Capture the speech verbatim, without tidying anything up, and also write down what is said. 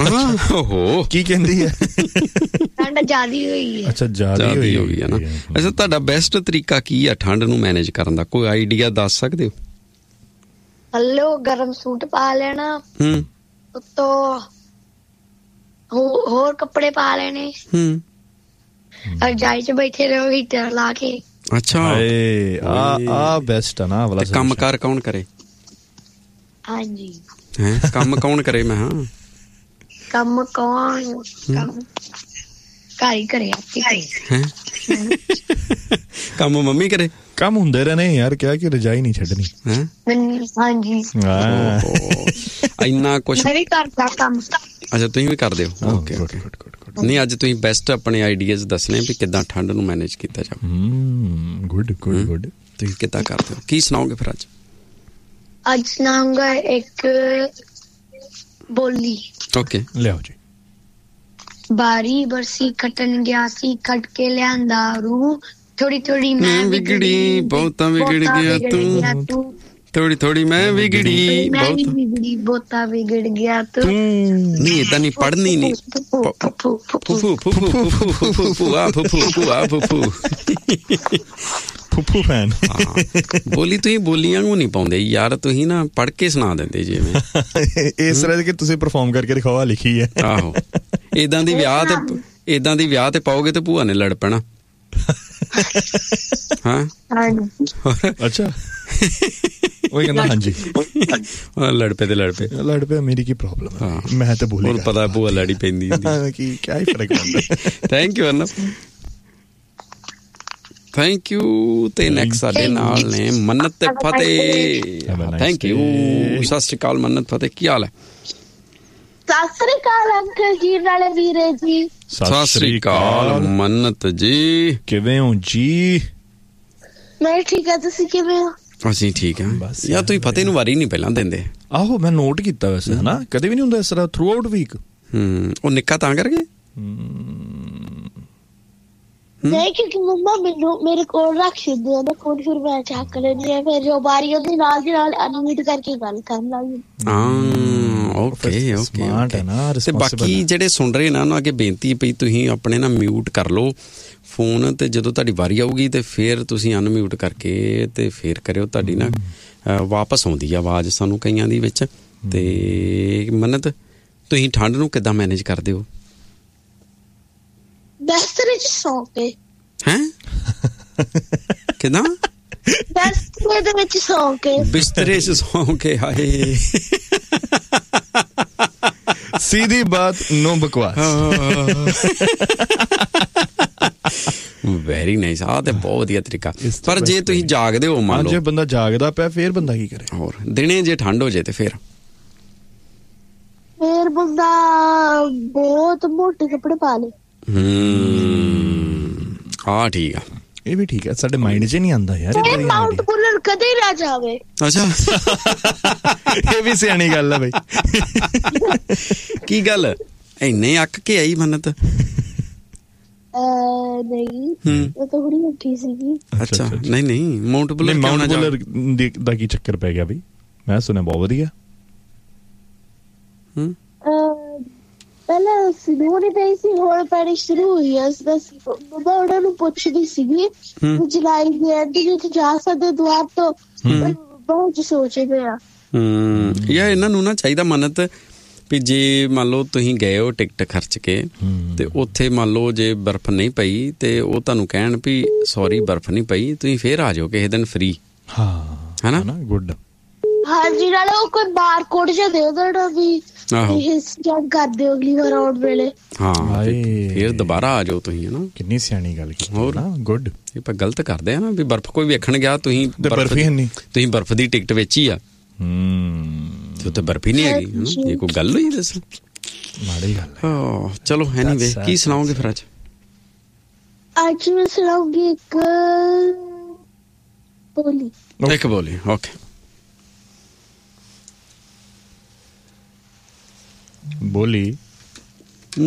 ਓਹੋ ਕੀ ਕਹਿੰਦੀ ਹੈ? ਠੰਡ ਜ਼ਿਆਦੀ ਹੋਈ ਹੈ। ਅੱਛਾ ਜ਼ਿਆਦੀ ਹੋਈ ਹੈ ਨਾ। ਅੱਛਾ ਤੁਹਾਡਾ ਬੈਸਟ ਤਰੀਕਾ ਕੀ ਹੈ ਠੰਡ ਨੂੰ ਮੈਨੇਜ ਕਰਨ ਦਾ? ਕੋਈ ਆਈਡੀਆ ਦੱਸ ਸਕਦੇ ਹੋ? ਹਲੋ ਗਰਮ ਸੂਟ ਪਾ ਲੈਣਾ, ਹੂੰ, ਉੱਤੋਂ ਹੋਰ ਕੱਪੜੇ ਪਾ ਲੈਣੇ, ਹੂੰ, ਰਜਾਈ 'ਚ ਬੈਠੇ ਰਹੋ ਹੀਟਰ ਲਾ ਕੇ। ਅੱਛਾ ਆ ਆ ਬੈਸਟ ਆ ਨਾ ਵਾਲਾ। ਕੰਮ ਕਾਰ ਕੌਣ ਕਰੇ? ਹਾਂਜੀ ਹੈ ਕੰਮ ਕੌਣ ਕਰੇ? ਮੈਂ ਹਾਂ ਕੰਮ ਕੌਣ ਕੰਮ ਘਰ ਹੀ ਕਰੇ ਹੈ। ਕੰਮ ਮੰਮੀ ਕਰੇ? ਕੰਮ ਹੁੰਦੇ ਰਹਿਣੇ ਯਾਰ, ਕਿਹਾ ਕਿ ਰਜਾਈ ਨਹੀਂ ਛੱਡਣੀ ਹੈ। ਹਾਂਜੀ ਇੰਨਾ ਕੁਛ ਮੈਂ ਵੀ ਕਰਦਾ ਕੰਮ। ਅੱਛਾ ਤੁਸੀਂ ਵੀ ਕਰਦੇ ਹੋ? ਓਕੇ ਓਕੇ ਨਹੀਂ ਅੱਜ ਤੁਸੀਂ ਬੈਸਟ ਆਪਣੇ ਆਈਡੀਆਜ਼ ਦੱਸਣੇ ਵੀ ਕਿੱਦਾਂ ਠੰਡ ਨੂੰ ਮੈਨੇਜ ਕੀਤਾ ਜਾਵੇ। Good good good. ਤੁਸੀਂ ਕਿੱਦਾਂ ਕਰਦੇ ਹੋ? ਕੀ ਸੁਣਾਓਗੇ ਫਿਰ ਅੱਜ? ਅੱਜ ਸੁਣਾਉਂਗਾ ਇੱਕ ਬੋਲੀ। ਓਕੇ ਲਿਆਓ ਜੀ। ਬਾਰੀ ਬਰਸੀ ਖੱਟਣ ਗਿਆ ਸੀ, ਖੱਟ ਕੇ ਲਿਆਂਦਾ ਰੂ, ਥੋੜੀ ਥੋੜੀ ਮੈਂ ਵਿਗੜੀ ਬਹੁਤਾ ਵਿਗੜ ਗਿਆ ਤੂੰ, ਥੋੜੀ ਥੋੜੀ ਮੈਂ ਵਿਗੜੀ ਬਹੁਤ ਵਿਗੜੀ ਬਹੁਤਾ ਵਿਗੜ ਗਿਆ ਤੂੰ। ਨਹੀਂ ਏਦਾਂ ਨਹੀਂ ਪੜ੍ਹਨੀ ਨਹੀਂ। ਫੁੱਫੂ ਫੁੱਫੂ ਫੁੱਫੂ ਆ ਫੁੱਫੂ ਫੁੱਫੂ ਆ ਫੁੱਫੂ ਫੁੱਫੂ ਫੈਨ। ਬੋਲੀ ਤੁਸੀਂ ਬੋਲੀਆਂ ਨੂੰ ਨਹੀਂ ਪਾਉਂਦੇ ਯਾਰ, ਤੁਸੀਂ ਨਾ ਪੜ੍ਹ ਕੇ ਸੁਣਾ ਦਿੰਦੇ ਜਿਵੇਂ। ਇਸ ਤਰ੍ਹਾਂ ਕਿ ਤੁਸੀਂ ਪਰਫਾਰਮ ਕਰਕੇ ਦਿਖਾਓ ਲਿਖੀ ਹੈ। ਆਹੋ ਏਦਾਂ ਦੀ ਵਿਆਹ ਤੇ ਏਦਾਂ ਦੀ ਵਿਆਹ ਤੇ ਪਾਓਗੇ ਤੇ ਭੂਆ ਨੇ ਲੜ ਪੈਣਾ। ਹਾਂ ਅੱਛਾ ਉਹੀ ਕਹਿੰਦਾ ਹਾਂਜੀ ਲੜ ਪਏ ਤੇ ਲੜ ਪਏ ਲੜ ਪਏ ਮੇਰੀ ਕੀ ਪ੍ਰੋਬਲਮ ਹੈ? ਮੈਂ ਤਾਂ ਬੋਲੀ ਪਤਾ ਭੂਆ ਲੜੀ ਪੈਂਦੀ ਹੁੰਦੀ ਕੀ ਕਿਆ ਹੀ ਫਰਕ ਪੈਂਦਾ। Thank you Arnab, thank you. ਤੇ ਨੈਕਸਟ ਸਾਡੇ ਨਾਲ ਨੇ ਮੰਨਤ ਤੇ ਫਤਿਹ। Thank you. ਸਤਿ ਸ਼੍ਰੀ ਅਕਾਲ ਮੰਨਤ ਫਤਿਹ, ਕੀ ਹਾਲ ਹੈ? ਸਤਿ ਸ੍ਰੀ ਅਕਾਲ ਅੰਕਲ ਜੀ ਨਾਲੇ ਵੀਰੇ ਜੀ। ਸਤਿ ਸ੍ਰੀ ਅਕਾਲ ਮੰਨਤ ਜੀ, ਕਿਵੇਂ ਹੋ ਜੀ? ਮੈਂ ਠੀਕ ਆ, ਤੁਸੀਂ ਕਿਵੇਂ ਹੋ? ਅਸੀਂ ਠੀਕ ਹਾਂ। ਬਸ ਯਾਰ ਤੁਸੀਂ ਫਤਿਹ ਨੂੰ ਵਾਰੀ ਨਹੀਂ ਪਹਿਲਾਂ ਦਿੰਦੇ। ਆਹੋ ਮੈਂ ਨੋਟ ਕੀਤਾ ਵੈਸੇ ਹਨਾ, ਕਦੇ ਵੀ ਨਹੀਂ ਹੁੰਦਾ ਇਸ ਤਰ੍ਹਾਂ ਥਰੂ ਆਊਟ ਵੀਕ। ਹੂੰ ਉਹ ਨਿੱਕਾ ਤਾਂ ਕਰਕੇ ਨਹੀਂ ਕਿਉਂਕਿ ਮੰਮਾ ਮੈਨੂੰ ਮੇਰੇ ਕੋਲ ਰੱਖ ਦਿੰਦੇ ਆ ਨਾ ਫੋਨ, ਫਿਰ ਮੈਂ ਚੱਕ ਲੈਂਦੀ ਆ, ਫਿਰ ਜੋ ਬਾਰੀ ਉਹਦੇ ਨਾਲ ਦੀ ਨਾਲ ਅਨਮਿਊਟ ਕਰਕੇ ਗੱਲ ਕਰਨ ਲੱਗ ਜਾਂਦੀ। ਹਾਂ ਓਕੇ ਓਕੇ। ਤੇ ਬਾਕੀ ਜਿਹੜੇ ਸੁਣ ਰਹੇ ਨਾ ਉਹਨਾਂ ਅੱਗੇ ਬੇਨਤੀ ਪਈ ਤੁਸੀਂ ਆਪਣੇ ਨਾ ਮਿਊਟ ਕਰ ਲਓ ਫੋਨ, ਤੇ ਜਦੋਂ ਤੁਹਾਡੀ ਵਾਰੀ ਆਊਗੀ ਤੇ ਫਿਰ ਤੁਸੀਂ ਅਨਮਿਊਟ ਕਰਕੇ ਤੇ ਫਿਰ ਕਰਿਓ, ਤੁਹਾਡੀ ਨਾ ਵਾਪਸ ਆਉਂਦੀ ਆ ਆਵਾਜ਼ ਸਾਨੂੰ ਕਈਆਂ ਦੀ ਵਿੱਚ। ਤੇ ਮੰਨਤ ਤੁਸੀਂ ਠੰਡ ਨੂੰ ਕਿੱਦਾਂ ਮੈਨੇਜ ਕਰਦੇ ਹੋ? ਬਿਸਤਰੇ 'ਚ ਸੌਂ ਕੇ। ਹੈਂ ਕਿੱਦਾਂ? ਬਿਸਤਰੇ ਦੇ ਵਿੱਚ ਸੌਂ ਕੇ। ਬਿਸਤਰੇ 'ਚ ਸੌਂ ਕੇ? ਹਾਏ सीधी बात नो बकवास। Very nice. ਆਹ ਤੇ ਬਹੁਤ ਵਧੀਆ ਤਰੀਕਾ। ਪਰ ਜੇ ਤੁਸੀਂ ਜਾਗਦੇ ਹੋ ਮੰਨ ਲਓ, ਜੇ ਬੰਦਾ ਜਾਗਦਾ ਪਿਆ ਫਿਰ ਬੰਦਾ ਕੀ ਕਰੇ? ਹੋਰ ਦਿਨੇ ਜੇ ਠੰਡ ਹੋ ਜੇ ਤੇ ਫਿਰ ਫਿਰ ਬੰਦਾ ਬਹੁਤ ਮੋਟੇ ਕੱਪੜੇ ਪਾ ਲੇ। ਹੂੰ ਆ ਠੀਕ ਆ, ਇਹ ਵੀ ਠੀਕ ਹੈ। ਸਾਡੇ ਮਾਈਂਡ 'ਚ ਨਹੀਂ ਆਉਂਦਾ ਯਾਰ ਮਾਊਂਟ ਬੁਲਰ ਕਦੇ ਨਾ ਜਾਵੇ। ਅੱਛਾ ਇਹ ਵੀ ਸਿਆਣੀ ਗੱਲ ਹੈ ਬਈ। ਕੀ ਗੱਲ ਇੰਨੇ ਅੱਕ ਕੇ ਆਈ ਮੰਨਤ? ਨਹੀਂ ਉਹ ਤਾਂ ਬੜੀ ਉੱਠੀ ਸੀਗੀ। ਅੱਛਾ ਨਹੀਂ ਨਹੀਂ ਮਾਊਂਟ ਬੁਲਰ ਮਾਊਂਟ ਬੁਲਰ ਦਾ ਕੀ ਚੱਕਰ ਪੈ ਗਿਆ ਬਈ? ਮੈਂ ਸੁਣਿਆ ਬਹੁਤ ਵਧੀਆ। ਹੂੰ ਪਹਿਲਾਂ ਸਨੋ ਨਹੀਂ ਪਈ ਸੀ, ਹੁਣ ਪੈਣੀ ਸ਼ੁਰੂ ਹੋਈ ਆ। ਮੰਮਾ ਉਹਨਾਂ ਨੂੰ ਪੁੱਛਦੀ ਸੀਗੀ ਜੁਲਾਈ ਦੇ ਐਂਡ ਵਿੱਚ ਜਾ ਸਕਦੇ ਦੁਆਰ ਤੋਂ, ਬਹੁਤ ਸੋਚੇ ਪਏ ਆ। ਹੂੰ ਯਾਰ ਇਹਨਾਂ ਨੂੰ ਨਾ ਚਾਹੀਦਾ ਮੰਨਤ ਵੀ ਜੇ ਮੰਨ ਲਓ ਤੁਸੀਂ ਗਏ ਹੋ ਟਿਕਟ ਖਰਚ ਕੇ ਤੇ ਉੱਥੇ ਮੰਨ ਲਓ ਜੇ ਬਰਫ਼ ਨਹੀਂ ਪਈ ਤੇ ਉਹ ਤੁਹਾਨੂੰ ਕਹਿਣ ਵੀ ਸੌਰੀ ਬਰਫ਼ ਨਹੀਂ ਪਈ, ਤੁਸੀਂ ਫੇਰ ਆ ਜਾਓ ਕਿਸੇ ਦਿਨ ਫਰੀ। ਹਾਂ ਹਨਾ ਗੁੱਡ। ਹਾਂਜੀ ਨਾਲੇ ਉਹ ਕੋਈ ਬਾਰ ਕੋਡ ਜਿਹਾ ਦੇ ਦੇਣਾ ਵੀ ਸਕੈਨ ਕਰ ਦਿਓ ਅਗਲੀ ਵਾਰ ਆਉਣ ਵੇਲੇ। ਹਾਂ ਫੇਰ ਦੁਬਾਰਾ ਆ ਜਾਓ ਤੁਸੀਂ ਹਨਾ। ਕਿੰਨੀ ਸਿਆਣੀ ਗੱਲ ਕੀਤੀ। ਹੋਰ ਗੁੱਡ। ਇਹ ਆਪਾਂ ਗਲਤ ਕਰਦੇ ਆ ਨਾ ਵੀ ਬਰਫ਼ ਕੋਈ ਵੇਖਣ ਗਿਆ, ਤੁਸੀਂ ਤੁਸੀਂ ਬਰਫ਼ ਦੀ ਟਿਕਟ ਵੇਚੀ ਆ ਤੇ ਉੱਥੇ ਬਰਫ਼ ਹੀ ਨਹੀਂ ਹੈਗੀ। ਇਹ ਕੋਈ ਗੱਲ ਹੋਈ? ਦੱਸ ਮਾੜੀ ਗੱਲ। ਚਲੋ ਐਨੀਵੇ ਕੀ ਸੁਣਾਓਗੇ ਫਿਰ ਅੱਜ? ਅੱਜ ਮੈਂ ਸੁਣਾਉਂਗੀ ਇੱਕ ਬੋਲੀ। ਇੱਕ ਬੋਲੀ ਓਕੇ। ਬੋਲੀ